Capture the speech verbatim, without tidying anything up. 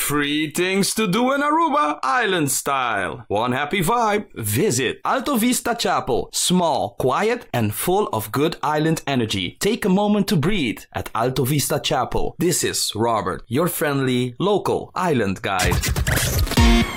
Free things to do in Aruba, island style. One happy vibe. Visit Alto Vista Chapel. Small, quiet, and full of good island energy. Take a moment to breathe at Alto Vista Chapel. This is Robert, your friendly local island guide.